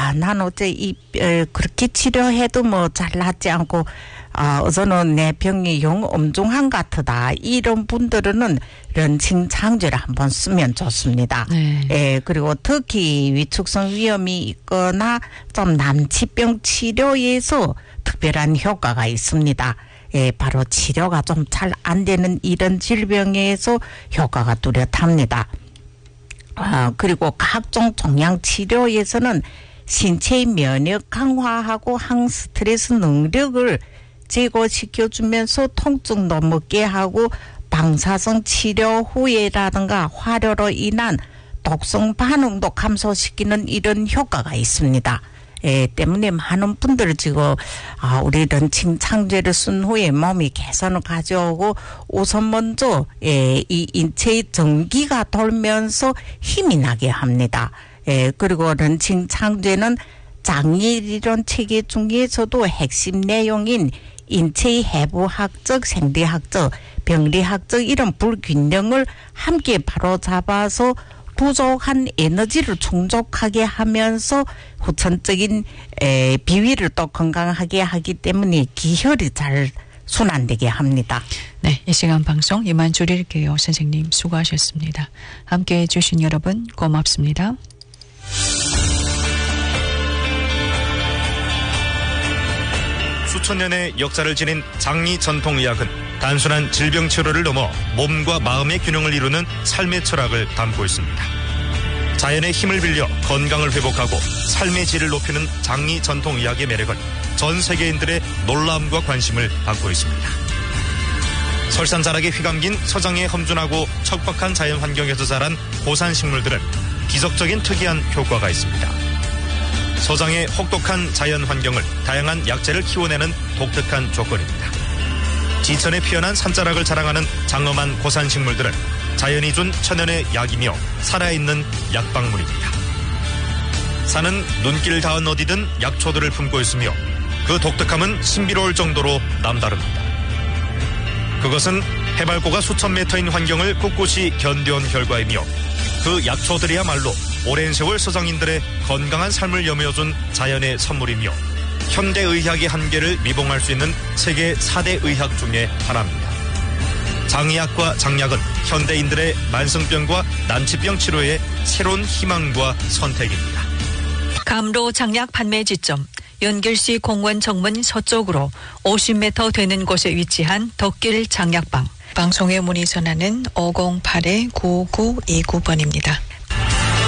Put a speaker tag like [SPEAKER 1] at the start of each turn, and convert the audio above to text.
[SPEAKER 1] 난 어째 그렇게 치료해도 뭐 잘 낫지 않고, 우선은 내 병이 영 엄중한 것 같다. 이런 분들은 런칭 창제를 한번 쓰면 좋습니다.
[SPEAKER 2] 네.
[SPEAKER 1] 예, 그리고 특히 위축성 위험이 있거나 좀 남치병 치료에서 특별한 효과가 있습니다. 예, 바로 치료가 좀 잘 안 되는 이런 질병에서 효과가 뚜렷합니다. 그리고 각종 종양 치료에서는 신체의 면역 강화하고 항스트레스 능력을 제고시켜주면서 통증도 먹게 하고 방사성 치료 후에라든가 화료로 인한 독성 반응도 감소시키는 이런 효과가 있습니다. 때문에 많은 분들 지금 우리 런칭 창제를 쓴 후에 몸이 개선을 가져오고 우선 먼저 이 인체의 전기가 돌면서 힘이 나게 합니다. 그리고 런칭 창제는 장애이론 체계 중에서도 핵심 내용인 인체의 해부학적, 생리학적, 병리학적 이런 불균형을 함께 바로잡아서 부족한 에너지를 충족하게 하면서 후천적인 비위를 또 건강하게 하기 때문에 기혈이 잘 순환되게 합니다.
[SPEAKER 2] 네, 이 시간 방송 이만 줄일게요. 선생님 수고하셨습니다. 함께해 주신 여러분 고맙습니다.
[SPEAKER 3] 수천 년의 역사를 지닌 장리 전통의학은 단순한 질병 치료를 넘어 몸과 마음의 균형을 이루는 삶의 철학을 담고 있습니다. 자연의 힘을 빌려 건강을 회복하고 삶의 질을 높이는 장리 전통의학의 매력은 전 세계인들의 놀라움과 관심을 받고 있습니다. 설산자락에 휘감긴 서장의 험준하고 척박한 자연 환경에서 자란 고산식물들은 기적적인 특이한 효과가 있습니다. 서장의 혹독한 자연 환경을 다양한 약재를 키워내는 독특한 조건입니다. 지천에 피어난 산자락을 자랑하는 장엄한 고산식물들은 자연이 준 천연의 약이며 살아있는 약방물입니다. 산은 눈길 닿은 어디든 약초들을 품고 있으며 그 독특함은 신비로울 정도로 남다릅니다. 그것은 해발고가 수천 미터인 환경을 꿋꿋이 견뎌온 결과이며 그 약초들이야말로 오랜 세월 서장인들의 건강한 삶을 여며준 자연의 선물이며 현대의학의 한계를 미봉할 수 있는 세계 4대 의학 중에 하나입니다. 장의학과 장약은 현대인들의 만성병과 난치병 치료의 새로운 희망과 선택입니다.
[SPEAKER 2] 감로 장약 판매 지점 연길시 공원 정문 서쪽으로 50m 되는 곳에 위치한 덕길 장약방. 방송에 문의 전화는 508-9929번입니다.